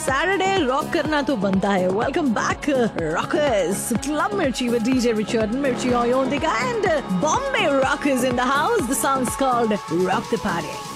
Saturday rock करना तो बनता है. Welcome back rockers. क्लब मिर्ची with DJ Richard and Mirchi Oyondika and Bombay Rockers in the house. The song's called Rock the Party.